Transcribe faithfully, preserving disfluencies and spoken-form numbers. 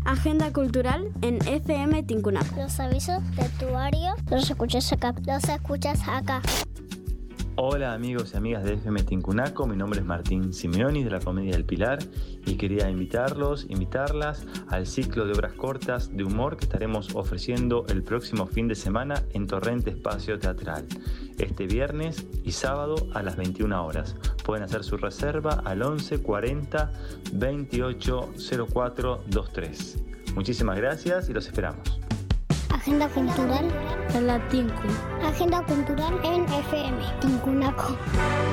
Agenda cultural en F M Tincunaco. Los avisos de tu barrio los escuchas acá. Los escuchas acá. Hola amigos y amigas de F M Tincunaco, mi nombre es Martín Simeoni de la Comedia del Pilar y quería invitarlos, invitarlas al ciclo de obras cortas de humor que estaremos ofreciendo el próximo fin de semana en Torrente Espacio Teatral, este viernes y sábado a las veintiuna horas. Pueden hacer su reserva al once cuarenta veintiocho cero cuatro veintitrés. Muchísimas gracias y los esperamos. Agenda cultural En la Tincu. Agenda cultural en F M Tincunaco.